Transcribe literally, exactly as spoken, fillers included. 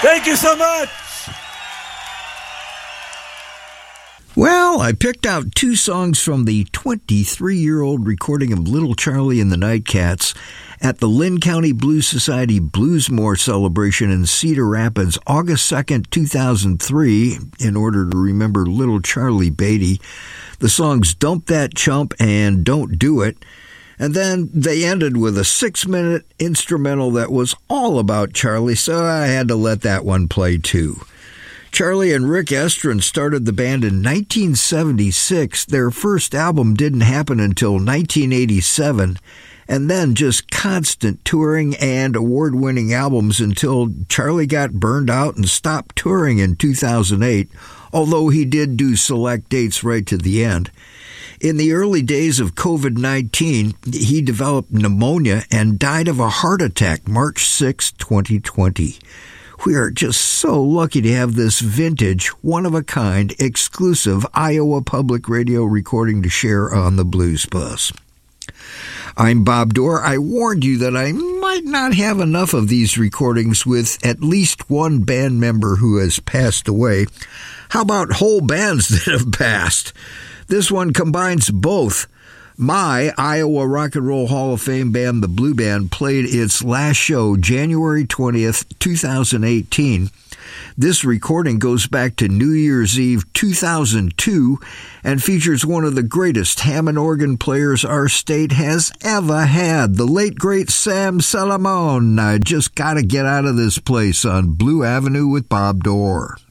Thank you so much. Well, I picked out two songs from the twenty-three-year-old recording of Little Charlie and the Nightcats at the Lynn County Blues Society Bluesmore celebration in Cedar Rapids, August second, two thousand three, in order to remember Little Charlie Beatty. The songs Dump That Chump and Don't Do It. And then they ended with a six-minute instrumental that was all about Charlie, so I had to let that one play too. Charlie and Rick Estrin started the band in nineteen seventy-six. Their first album didn't happen until nineteen eighty-seven, and then just constant touring and award-winning albums until Charlie got burned out and stopped touring in two thousand eight, although he did do select dates right to the end. In the early days of covid nineteen, he developed pneumonia and died of a heart attack March sixth, twenty twenty. We are just so lucky to have this vintage, one-of-a-kind, exclusive Iowa Public Radio recording to share on the Blues Bus. I'm Bob Dorr. I warned you that I might not have enough of these recordings with at least one band member who has passed away. How about whole bands that have passed? This one combines both. My Iowa Rock and Roll Hall of Fame band, the Blue Band, played its last show January twentieth, twenty eighteen. This recording goes back to New Year's Eve two thousand two and features one of the greatest Hammond organ players our state has ever had, the late great Sam Salamone. I just got to get out of this place on Blue Avenue with Bob Dorr.